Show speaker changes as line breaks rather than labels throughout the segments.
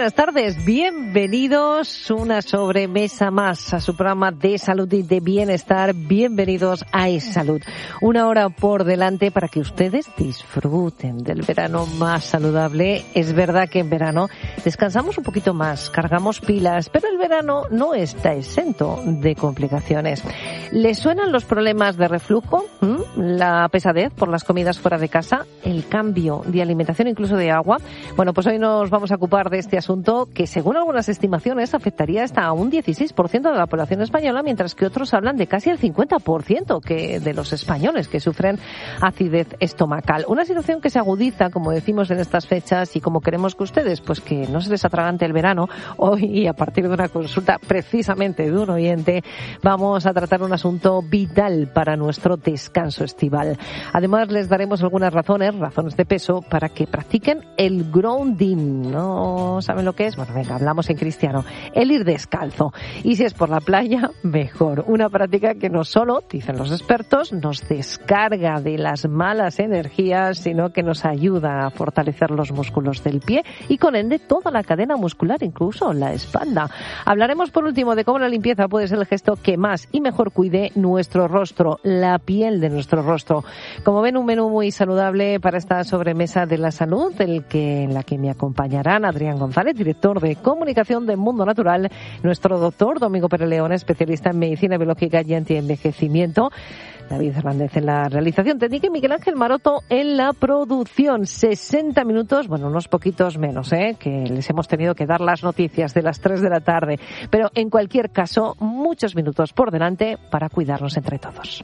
buenas tardes, bienvenidos una sobremesa más a su programa de salud y de bienestar. Bienvenidos a eSalud. Una hora por delante para que ustedes disfruten del verano más saludable. Es verdad que en verano descansamos un poquito más, cargamos pilas, pero el verano no está exento de complicaciones. ¿Les suenan los problemas de reflujo? ¿La pesadez por las comidas fuera de casa? ¿El cambio de alimentación, incluso de agua? Bueno, pues hoy nos vamos a ocupar de este asunto que, según algunas estimaciones, afectaría hasta a un 16% de la población española, mientras que otros hablan de casi el 50% de los españoles que sufren acidez estomacal. Una situación que se agudiza, como decimos en estas fechas, y como queremos que ustedes, pues que no se les atragante el verano. Hoy, y a partir de una consulta precisamente de un oyente, vamos a tratar un asunto vital para nuestro descanso estival. Además, les daremos algunas razones de peso, para que practiquen el grounding. ¿No saben lo que es? Bueno, venga, hablamos en cristiano. El ir descalzo. Y si es por la playa, mejor. Una práctica que no solo, dicen los expertos, nos descarga de las malas energías, sino que nos ayuda a fortalecer los músculos del pie y con ende toda la cadena muscular, incluso la espalda. Hablaremos por último de cómo la limpieza puede ser el gesto que más y mejor cuide nuestro rostro, la piel de nuestro rostro. Como ven, un menú muy saludable para esta sobremesa de la salud, en la que me acompañarán Adrián González, director de comunicación de Mundo Natural, nuestro doctor Domingo Pérez León, especialista en medicina biológica y antienvejecimiento, David Hernández en la realización técnica y Miguel Ángel Maroto en la producción. 60 minutos, bueno, unos poquitos menos, que les hemos tenido que dar las noticias de las 3 de la tarde. Pero en cualquier caso, muchos minutos por delante para cuidarnos entre todos.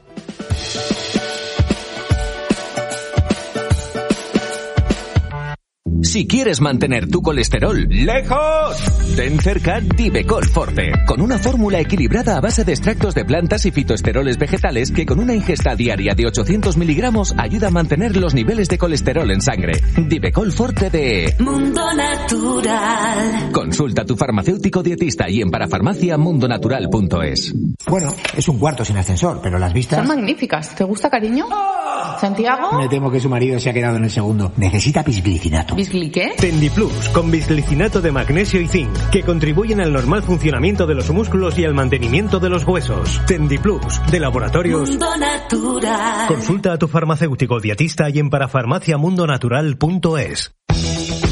Si quieres mantener tu colesterol lejos, ten cerca Divecol Forte, con una fórmula equilibrada a base de extractos de plantas y fitoesteroles vegetales que con una ingesta diaria de 800 miligramos ayuda a mantener los niveles de colesterol en sangre. Divecol Forte de
Mundo Natural.
Consulta a tu farmacéutico dietista y en parafarmaciamundonatural.es.
Bueno, es un cuarto sin ascensor, pero las vistas...
Son magníficas. ¿Te gusta, cariño? ¿Santiago?
Me temo que su marido se ha quedado en el segundo. Necesita bisglicinato.
¿Qué?
Tendiplus, con bisglicinato de magnesio y zinc, que contribuyen al normal funcionamiento de los músculos y al mantenimiento de los huesos. Tendiplus, de Laboratorios
Mundo Natural.
Consulta a tu farmacéutico dietista y en parafarmaciamundonatural.es.